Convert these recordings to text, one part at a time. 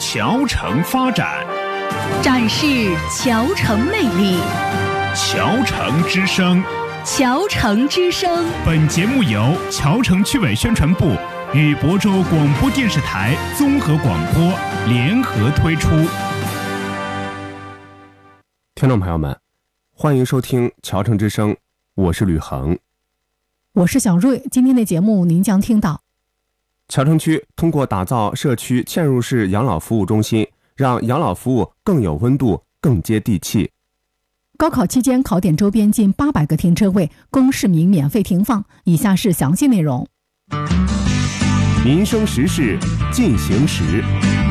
侨城发展， 展示侨城魅力。 侨城之声， 侨城之声。 本节目由侨城区委宣传部与亳州广播电视台综合广播联合推出。 听众朋友们，欢迎收听侨城之声，我是吕恒， 我是小瑞。今天的节目您将听到， 侨城区通过打造社区嵌入式养老服务中心，让养老服务更有温度、更接地气。 高考期间考点周边近800个停车位供市民免费停放。以下是详细内容。 民生时事进行时。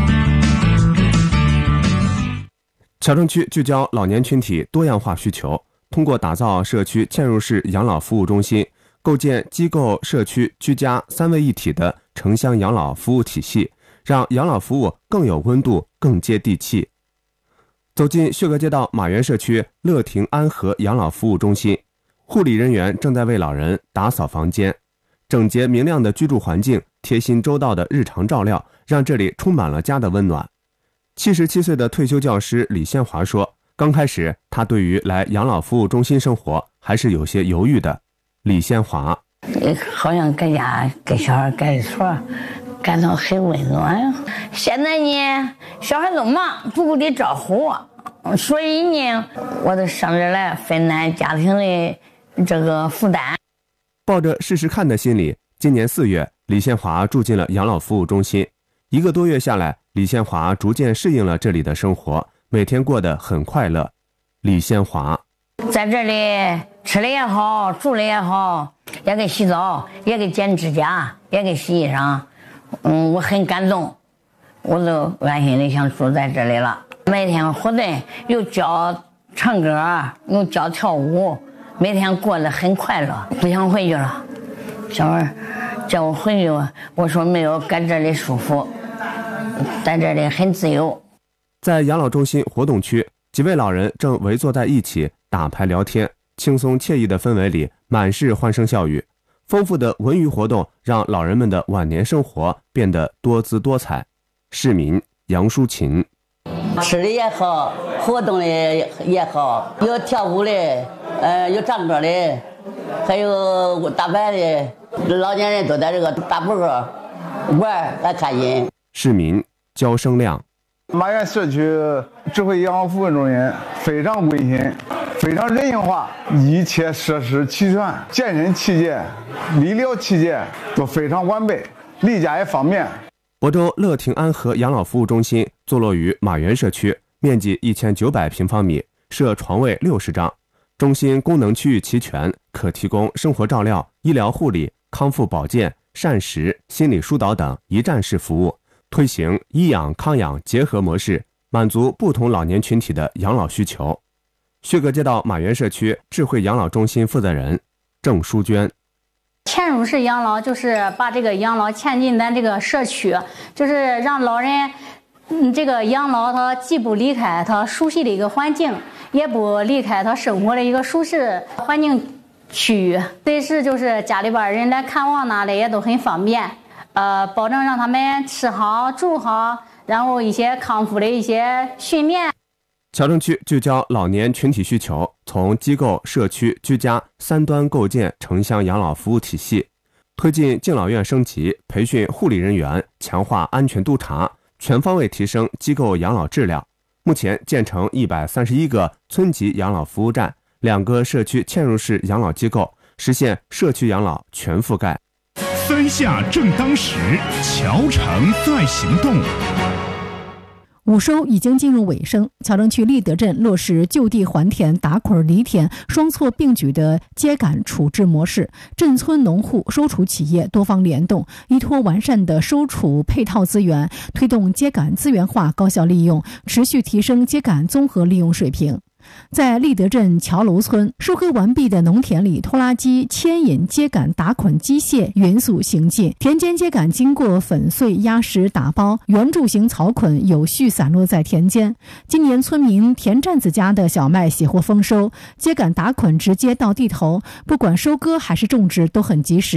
侨城区聚焦老年群体多样化需求，通过打造社区嵌入式养老服务中心，构建机构、社区、居家3位一体的城乡养老服务体系，让养老服务更有温度、更接地气。走进血阁街道马园社区乐亭安和养老服务中心，护理人员正在为老人打扫房间，整洁明亮的居住环境，贴心周到的日常照料，让这里充满了家的温暖。77岁的退休教师李宪华说，刚开始他对于来养老服务中心生活还是有些犹豫的。李宪华， 好像搁家给小孩盖床，感到很温暖。现在呢，小孩都忙，不顾得照顾，所以呢，我就上这来分担家庭的这个负担。 抱着试试看的心理，今年4月，李宪华住进了养老服务中心。1个多月下来，李宪华逐渐适应了这里的生活，每天过得很快乐。李宪华在这里吃的也好，住的也好，也给洗澡，也给剪指甲，也给洗衣裳。我很感动，我就安心的想住在这里了。每天活动又教唱歌，又教跳舞，每天过得很快乐。不想回去了，小孩叫我回去，我说没有，在这里舒服，在这里很自由。 在养老中心活动区，几位老人正围坐在一起打牌聊天，轻松惬意的氛围里满是欢声笑语。丰富的文娱活动让老人们的晚年生活变得多姿多彩。市民杨淑琴， 吃的也好，活动的也好，有跳舞的，有唱歌的，还有打牌的，老年人都在这个打扑克玩，还开心。 市民焦生亮， 马园社区智慧养老服务中心非常温馨，非常人性化，一切设施齐全，健身器械、理疗器械都非常完备，离家也方便。 亳州乐亭安和养老服务中心坐落于马园社区，面积1900平方米，设床位60张。中心功能区域齐全，可提供生活照料、医疗护理、康复保健、膳食、心理疏导等一站式服务，推行医养康养结合模式，满足不同老年群体的养老需求。血阁街道马园社区智慧养老中心负责人郑淑娟， 嵌入式养老就是把这个养老嵌进咱这个社区，就是让老人这个养老他既不离开他熟悉的一个环境，也不离开他生活的一个舒适环境区域，随时就是家里边人来看望哪里也都很方便。保证让他们吃好住好，然后一些康复的一些训练。 侨城区聚焦老年群体需求，从机构、社区、居家3端构建城乡养老服务体系，推进敬老院升级，培训护理人员，强化安全督查，全方位提升机构养老质量。目前建成131个村级养老服务站，2个社区嵌入式养老机构，实现社区养老全覆盖。 三下正当时，侨城在行动。 午收已经进入尾声，侨城区立德镇落实就地还田、打捆犁田双措并举的秸秆处置模式，镇村农户、收储企业多方联动，依托完善的收储配套资源，推动秸秆资源化高效利用，持续提升秸秆综合利用水平。在立德镇桥楼村，收割完毕的农田里，拖拉机牵引秸秆打捆机械匀速行进，田间秸秆经过粉碎、压实、打包，圆柱形草捆有序散落在田间。今年村民田站子家的小麦喜获丰收，秸秆打捆直接到地头，不管收割还是种植都很及时。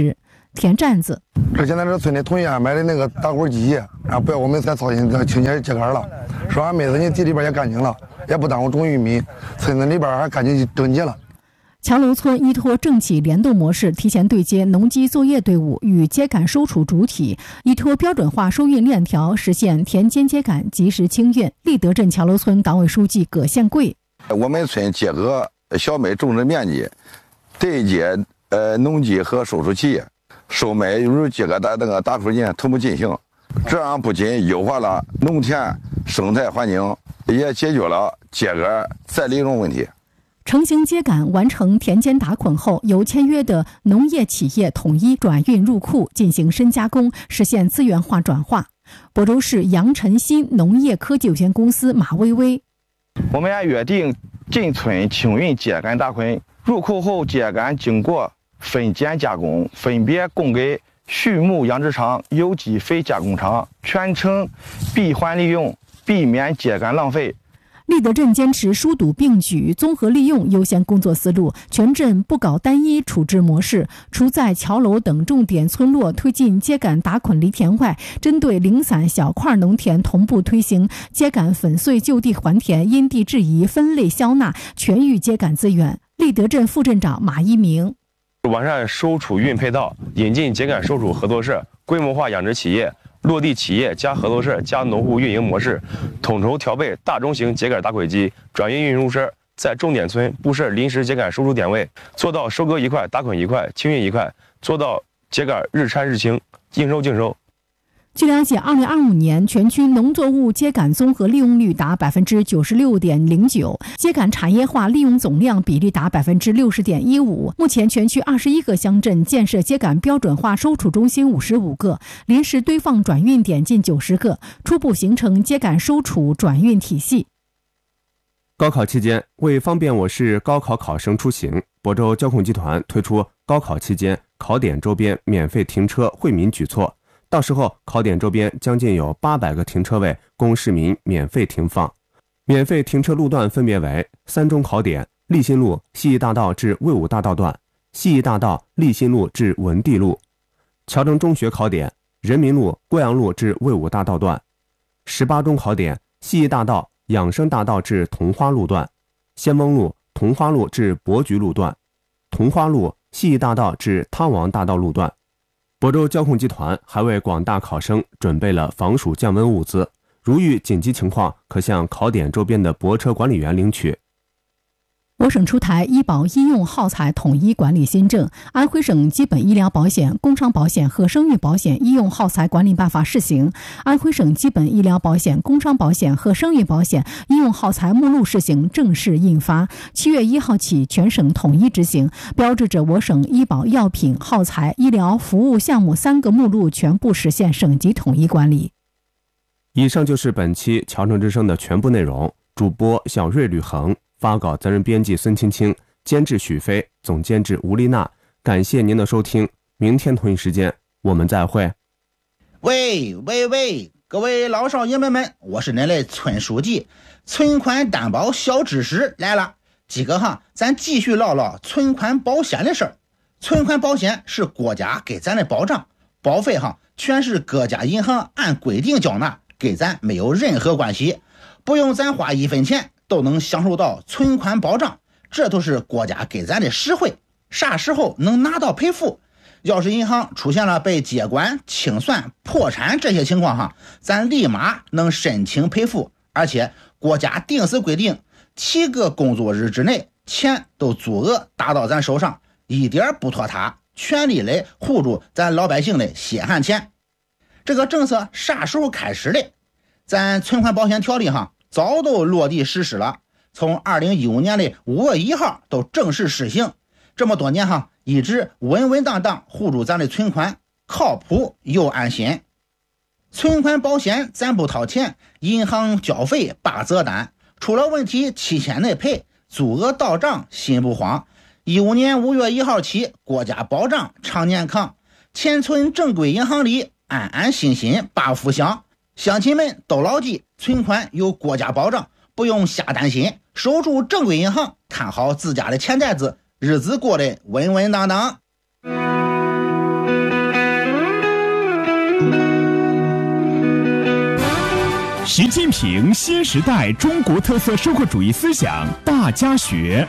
田站子。 这现在这村里统一安排的那个打滚机，然后不要我们再操心清洁秸秆了。说俺妹子，你地里边也干净了，也不耽误种玉米，村子里边还干净整洁了。 桥楼村依托政企联动模式，提前对接农机作业队伍与秸秆收储主体，依托标准化收运链条，实现田间秸秆及时清运。立德镇桥楼村党委书记葛宪贵： 我们村结合小麦种植面积，对接农机和收储企业，收麦入秸秆的那个打口间同步进行，这样不仅优化了农田生态环境，也解决了秸秆再利用问题。 成型秸秆完成田间打捆后，由签约的农业企业统一转运入库进行深加工，实现资源化转化。亳州市杨晨新农业科技有限公司马薇薇： 我们按约定进村清运秸秆打捆，入库后秸秆经过分拣加工，分别供给畜牧养殖场、有机肥加工厂，全程闭环利用，避免秸秆浪费。 立德镇坚持疏堵并举、综合利用优先工作思路，全镇不搞单一处置模式。除在桥楼等重点村落推进秸秆打捆犁田外，针对零散小块农田同步推行秸秆粉碎就地还田、因地制宜分类销纳全域秸秆资源。立德镇副镇长马一鸣： 完善收储运配套，引进秸秆收储合作社、规模化养殖企业、落地企业加合作社加农户运营模式，统筹调配大中型秸秆打捆机转运运输车，在重点村布设临时秸秆收储点位，做到收割一块打捆一块，清运一块，做到秸秆日掺日清，应收尽收。 据了解，2025年全区农作物秸秆综合利用率达 96.09%， 秸秆产业化利用总量比例达 60.15%。目前全区21个乡镇建设秸秆标准化收储中心55个，临时堆放转运点近90个，初步形成秸秆收储转运体系。 高考期间，为方便我市高考考生出行，亳州交控集团推出高考期间考点周边免费停车惠民举措。到时候，考点周边将近有800个停车位供市民免费停放。免费停车路段分别为3中考点、立新路西义大道至魏武大道段、西义大道立新路至文地路；侨城中学考点、人民路郭阳路至魏武大道段；18中考点、西义大道养生大道至同花路段、先锋路同花路至博局路段、同花路西义大道至汤王大道路段。亳州交控集团还为广大考生准备了防暑降温物资，如遇紧急情况，可向考点周边的泊车管理员领取。 我省出台医保医用耗材统一管理新政，安徽省基本医疗保险、工伤保险和生育保险医用耗材管理办法试行，安徽省基本医疗保险、工伤保险和生育保险医用耗材目录试行正式印发，7月1号起全省统一执行，标志着我省医保药品、耗材、医疗服务项目3个目录全部实现省级统一管理。 以上就是本期侨城之声的全部内容，主播小瑞、吕恒，发稿责任编辑孙青青，监制许飞，总监制吴丽娜。感谢您的收听，明天同一时间我们再会。 喂，各位老少爷们们，我是您的村书记，存款担保小知识来了。今个咱继续唠唠存款保险的事儿。存款保险是国家给咱的保障，保费全是各家银行按规定缴纳，跟咱没有任何关系，不用咱花1分钱都能享受到存款保障，这都是国家给咱的实惠。啥时候能拿到赔付？要是银行出现了被接管、清算、破产这些情况咱立马能申请赔付，而且国家定时规定7个工作日之内钱都足额打到咱手上，一点不拖沓，全力来护住咱老百姓的血汗钱。这个政策啥时候开始的？咱存款保险条例早都落地实施了，从2015年的5月1号都正式实行。这么多年一直稳稳当当护住咱的存款，靠谱又安心。存款保险咱不掏钱，银行交费8折单，出了问题7天内赔，足额到账心不慌。15年5月1号起，国家保障常年康，钱存正规银行里，安安心心把福享。乡亲们都牢记，存款有国家保障，不用瞎担心，守住正规银行，看好自家的钱袋子，日子过得稳稳当当。 习近平新时代中国特色社会主义思想大家学。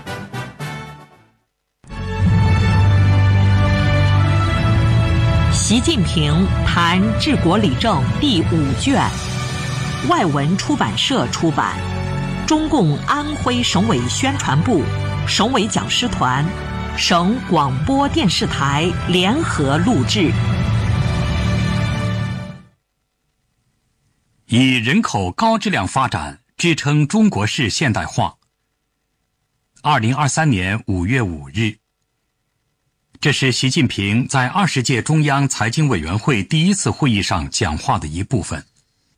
习近平谈治国理政第5卷，外文出版社出版，中共安徽省委宣传部、省委讲师团、省广播电视台联合录制。 以人口高质量发展支撑中国式现代化。2023年5月5日，这是习近平在20届中央财经委员会第1次会议上讲话的一部分。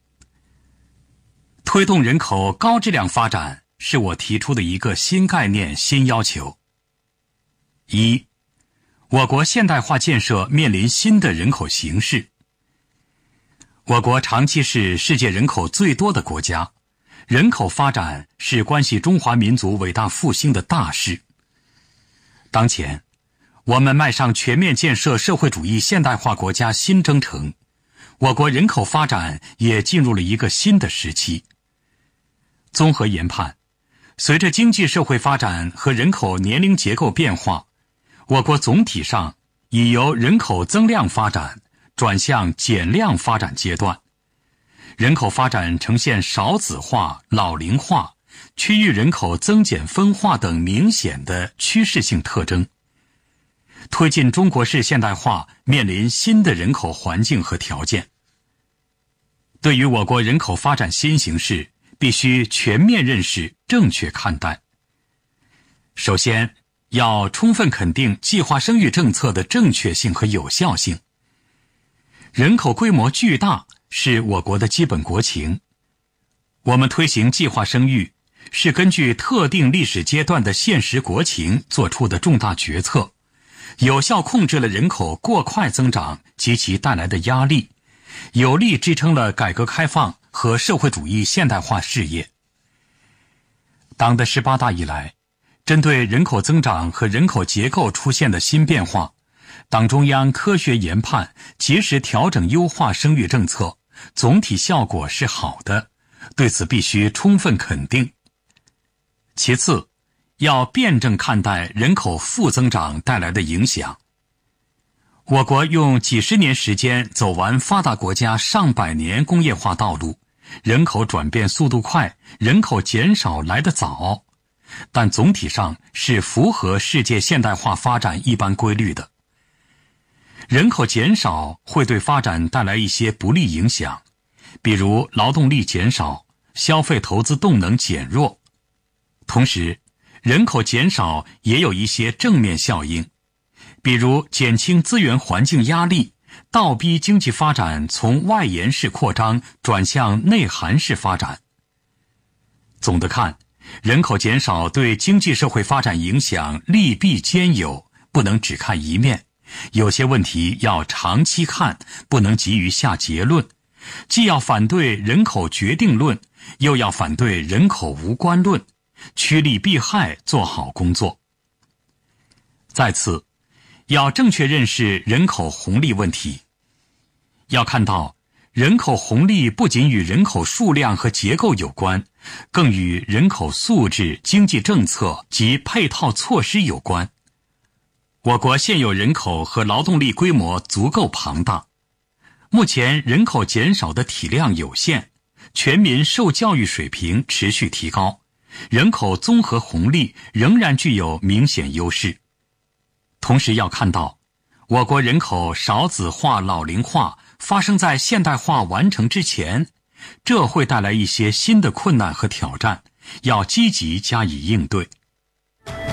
推动人口高质量发展是我提出的一个新概念、新要求。一，我国现代化建设面临新的人口形势。我国长期是世界人口最多的国家，人口发展是关系中华民族伟大复兴的大事。当前，我们迈上全面建设社会主义现代化国家新征程，我国人口发展也进入了一个新的时期。综合研判，随着经济社会发展和人口年龄结构变化，我国总体上已由人口增量发展转向减量发展阶段，人口发展呈现少子化、老龄化、区域人口增减分化等明显的趋势性特征。推进中国式现代化面临新的人口环境和条件。对于我国人口发展新形势，必须全面认识、正确看待。首先，要充分肯定计划生育政策的正确性和有效性。人口规模巨大是我国的基本国情。我们推行计划生育，是根据特定历史阶段的现实国情做出的重大决策，有效控制了人口过快增长及其带来的压力，有力支撑了改革开放和社会主义现代化事业。党的18大以来，针对人口增长和人口结构出现的新变化，党中央科学研判，及时调整优化生育政策，总体效果是好的，对此必须充分肯定。其次，要辩证看待人口负增长带来的影响。我国用几十年时间走完发达国家上百年工业化道路，人口转变速度快，人口减少来得早，但总体上是符合世界现代化发展一般规律的。人口减少会对发展带来一些不利影响，比如劳动力减少、消费投资动能减弱。同时，人口减少也有一些正面效应，比如减轻资源环境压力，倒逼经济发展从外延式扩张转向内涵式发展。总的看，人口减少对经济社会发展影响利弊兼有，不能只看一面，有些问题要长期看，不能急于下结论，既要反对人口决定论，又要反对人口无关论，趋利避害，做好工作。再次，要正确认识人口红利问题。要看到，人口红利不仅与人口数量和结构有关，更与人口素质、经济政策及配套措施有关。我国现有人口和劳动力规模足够庞大，目前人口减少的体量有限，全民受教育水平持续提高，人口综合红利仍然具有明显优势。同时要看到，我国人口少子化、老龄化发生在现代化完成之前，这会带来一些新的困难和挑战，要积极加以应对。